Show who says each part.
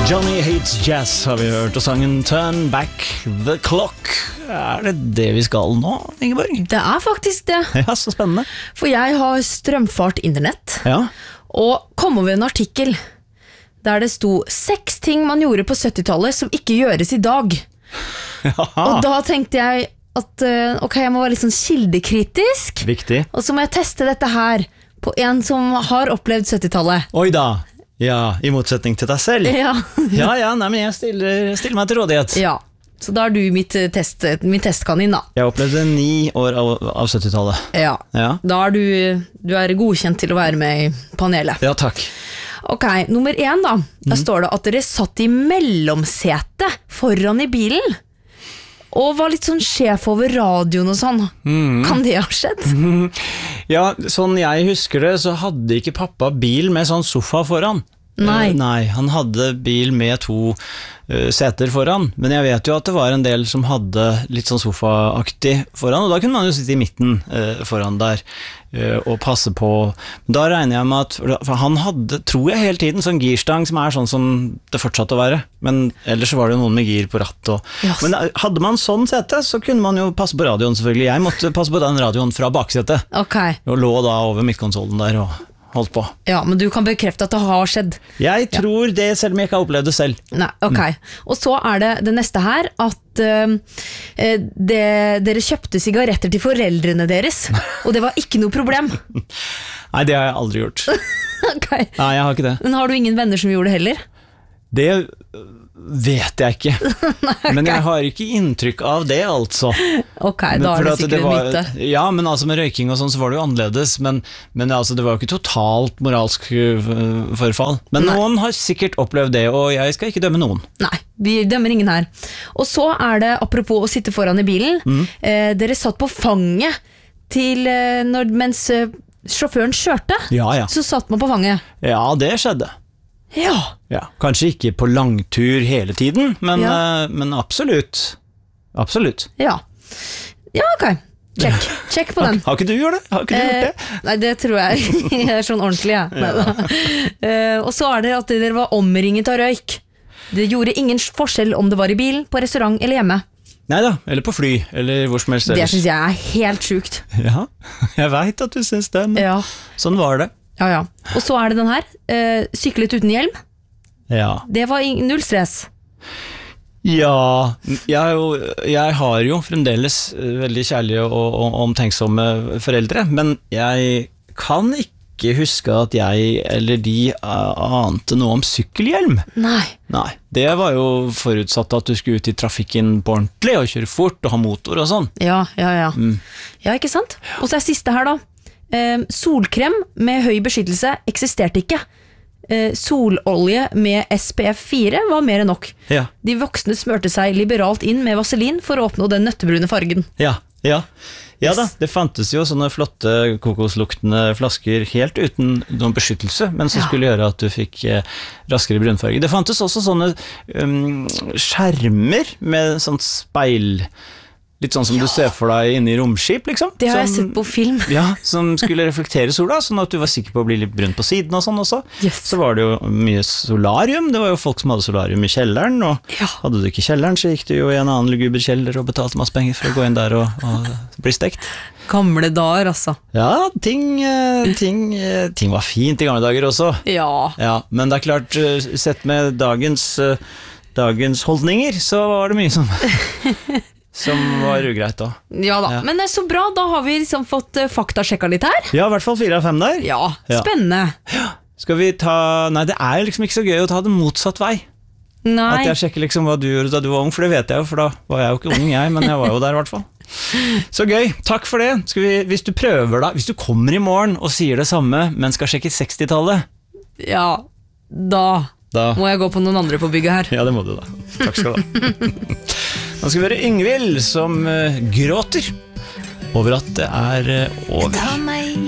Speaker 1: Johnny Hates Jazz har vi hørt, og sangen Turn Back the Clock. Det det vi skal nå, Ingeborg?
Speaker 2: Det faktisk det.
Speaker 1: Ja, så spennende.
Speaker 2: For jeg har strømfart internett,
Speaker 1: Ja.
Speaker 2: og kom over en artikkel der det sto 6 ting man gjorde på 70-tallet som ikke gjøres i dag. Og da tenkte jeg at ok, jeg må være litt sånn kildekritisk,
Speaker 1: Viktig.
Speaker 2: og så må jeg teste dette her på en som har opplevd 70-tallet.
Speaker 1: Oi da. Ja, i motsetning til deg selv.
Speaker 2: Ja.
Speaker 1: Ja, nei, men jeg stiller meg til rådighet.
Speaker 2: Ja, så da du min testkanin da.
Speaker 1: Jeg opplevde 9 år av 70-tallet.
Speaker 2: Ja,
Speaker 1: Ja.
Speaker 2: da du godkjent til å være med i panelet.
Speaker 1: Ja, takk.
Speaker 2: Ok, nummer 1 da. Der står det at dere satt i mellomsete foran i bilen, og var litt sånn sjef over radioen og sånn. Kan det ha skjedd?
Speaker 1: Ja, sånn jeg husker det, så hadde ikke pappa bil med sånn sofa foran.
Speaker 2: Nei.
Speaker 1: Nei, han hadde bil med 2 seter foran, men jeg vet jo at det var en del som hadde litt sånn sofaaktig foran, og da kunne man jo sitte i midten foran der og passe på. Da regner jeg med at, for han hadde, tror jeg hele tiden, sånn girstang som sånn som det fortsatte å være, men ellers var det jo noen med gir på ratt.
Speaker 2: Yes.
Speaker 1: Men hadde man sånn sete, så kunne man jo passe på radioen selvfølgelig. Jeg måtte passe på den radioen fra baksetet,
Speaker 2: Ok,
Speaker 1: og lå da over midtkonsollen der og holdt på.
Speaker 2: ja, men du kan bekrefte at det har skjedd.
Speaker 1: Jeg tror det, selv om jeg ikke har opplevd det selv.
Speaker 2: Nei, ok. Og så det neste her, at dere kjøpte sigaretter til foreldrene deres, og det var ikke noe problem.
Speaker 1: Nei, det har jeg aldri gjort.
Speaker 2: Ok.
Speaker 1: Nei, jeg har ikke det.
Speaker 2: Men har du ingen venner som gjorde det heller?
Speaker 1: Det vet jeg ikke. Men jeg har ikke inntrykk av det, altså.
Speaker 2: Ok,
Speaker 1: Men
Speaker 2: da
Speaker 1: fordi
Speaker 2: det
Speaker 1: at
Speaker 2: sikkert en myte.
Speaker 1: Ja, men altså med røyking og sånn så var det jo annerledes, men altså det var jo ikke totalt moralsk forfall. Men
Speaker 2: Nei.
Speaker 1: noen har sikkert opplevd det, og jeg skal ikke dømme noen.
Speaker 2: Nei, vi dømmer ingen her. Og så det, apropos å sitte foran i bilen, dere satt på fanget til, mens sjåføren kjørte,
Speaker 1: Ja.
Speaker 2: så satt man på fanget.
Speaker 1: Ja, det skjedde.
Speaker 2: Ja,
Speaker 1: Ja. Kanskje ikke på langtur hele tiden, men,
Speaker 2: Ja.
Speaker 1: men absolutt. Absolutt.
Speaker 2: ja. Ja, ok. Check på den.
Speaker 1: Har ikke du gjort det? Har ikke du gjort det?
Speaker 2: Nei, det tror jeg sånn ordentlig, ja. Og så det at dere var omringet av røyk. Det gjorde ingen forskjell om det var i bilen, på restaurant eller hjemme.
Speaker 1: Neida, eller på fly, eller hvor som helst
Speaker 2: Det
Speaker 1: ellers.
Speaker 2: synes jeg helt sjukt.
Speaker 1: Ja, jeg vet at du synes det, men
Speaker 2: Ja,
Speaker 1: sånn var det.
Speaker 2: ja. Og så det den her, syklet uten hjelm.
Speaker 1: Ja,
Speaker 2: Det var null stress.
Speaker 1: ja jeg har jo fremdeles veldig kjærlige og omtenksomme foreldre, men jeg kan ikke huske at jeg eller de ante noe om sykkelhjelm.
Speaker 2: Nei.
Speaker 1: Det var jo forutsatt at du skulle ut i trafikken på ordentlig, og kjøre fort, og ha motor og sånn.
Speaker 2: Ja. Ja, ikke sant? Og så siste her da. Solkrem med høy beskyttelse eksisterte ikke. Sololje med SPF 4 var mer enn nok.
Speaker 1: Ja,
Speaker 2: De voksne smørte seg liberalt inn med vaselin for å oppnå den nøttebrune fargen.
Speaker 1: ja. Ja da, det fantes jo sånne flotte kokosluktende flasker helt uten noen beskyttelse, men som
Speaker 2: Ja.
Speaker 1: skulle gjøre at du fikk raskere brunfarge. Det fantes også sånne skjermer med sånn speil, litt sånn som du ser for deg inne i romskip, liksom.
Speaker 2: Det har jeg
Speaker 1: Som-
Speaker 2: sett på film.
Speaker 1: Ja, som skulle reflektere sola, sånn at du var sikker på å bli litt brun på siden og sånn også.
Speaker 2: Yes.
Speaker 1: Så var det jo mye solarium, det var jo folk som hadde solarium i kjelleren, og
Speaker 2: Ja.
Speaker 1: hadde du ikke kjelleren, så gikk du jo i en annen luguber kjeller og betalte masse penger for å gå inn der og bli stekt.
Speaker 2: Gamle dager, altså.
Speaker 1: Ja, ting var fint i gamle dager også.
Speaker 2: Ja.
Speaker 1: Ja, men det klart, sett med dagens holdninger, så var det mye som var ugreit da.
Speaker 2: Ja da.
Speaker 1: Ja.
Speaker 2: Men så bra, da har vi liksom fått faktasjekka litt her.
Speaker 1: Ja, i hvert fall 4 av 5 der.
Speaker 2: Ja,
Speaker 1: Ja.
Speaker 2: spennende.
Speaker 1: Skal vi ta... Nei, det jo liksom ikke så gøy å ta det motsatt vei.
Speaker 2: Nei.
Speaker 1: At jeg sjekker liksom hva du gjorde da du var ung, for det vet jeg jo, for da var jeg jo ikke ung jeg, men jeg var jo der i hvert fall. Så gøy, takk for det. Hvis du prøver da, hvis du kommer i morgen og sier det samme, men skal sjekke 60-tallet,
Speaker 2: Ja, da må jeg gå på noen andre på bygget her.
Speaker 1: ja, det må du da. Takk skal du ha. Nå skal vi høre Yngvild som gråter over at det over.
Speaker 3: Ta meg